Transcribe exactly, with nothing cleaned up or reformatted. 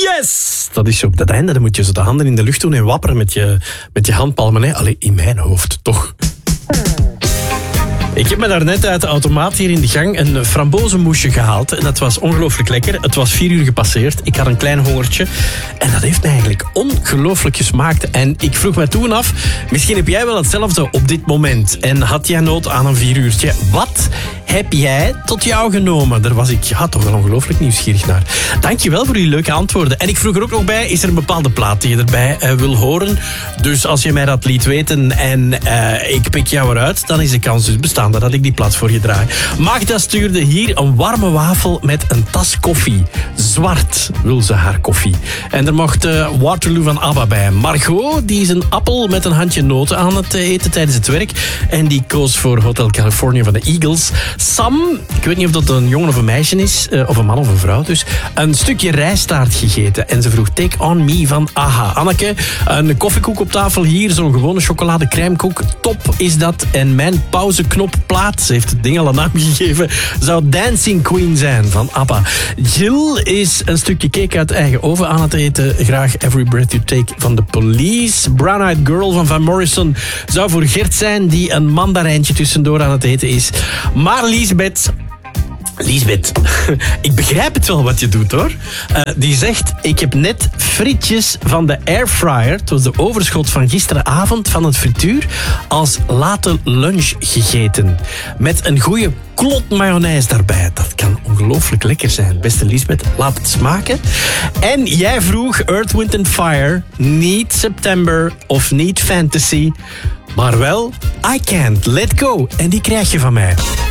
Yes! Dat is zo op dat einde. Dan moet je zo de handen in de lucht doen en wapperen met je, met je handpalmen. Hè. Allee, in mijn hoofd, toch? Ik heb me daarnet uit de automaat hier in de gang een frambozenmoesje gehaald. En dat was ongelooflijk lekker. Het was vier uur gepasseerd. Ik had een klein hongertje. En dat heeft mij eigenlijk ongelooflijk gesmaakt. En ik vroeg me toen af, misschien heb jij wel hetzelfde op dit moment. En had jij nood aan een vier uurtje? Wat heb jij tot jou genomen? Daar was ik ja, toch wel ongelooflijk nieuwsgierig naar. Dankjewel voor die leuke antwoorden. En ik vroeg er ook nog bij, is er een bepaalde plaat die je erbij uh, wil horen? Dus als je mij dat liet weten en uh, ik pik jou eruit, dan is de kans dus bestaan dat ik die plaat voor je draai. Magda stuurde hier een warme wafel met een tas koffie. Zwart wil ze haar koffie. En er mocht uh, Waterloo van ABBA bij. Margot, die is een appel met een handje noten aan het eten tijdens het werk. En die koos voor Hotel California van de Eagles. Sam, ik weet niet of dat een jongen of een meisje is, uh, of een man of een vrouw dus, een stukje rijstaart gegeten. En ze vroeg Take On Me van AHA. Anneke, een koffiekoek op tafel hier, zo'n gewone chocolade crèmekoek. Top is dat. En mijn pauzeknopplaat, ze heeft het ding al een naam gegeven, zou Dancing Queen zijn van ABBA. Jill is een stukje cake uit eigen oven aan het eten. Graag Every Breath You Take van The Police. Brown Eyed Girl van Van Morrison zou voor Gert zijn, die een mandarijntje tussendoor aan het eten is. Maar Liesbeth... Liesbeth, ik begrijp het wel wat je doet, hoor. Uh, die zegt, ik heb net frietjes van de airfryer, het was de overschot van gisteravond van het frituur, als late lunch gegeten. Met een goede klot mayonaise daarbij. Dat kan ongelooflijk lekker zijn. Beste Liesbeth, laat het smaken. En jij vroeg Earth, Wind and Fire, niet September of niet Fantasy, maar wel I Can't Let Go. En die krijg je van mij.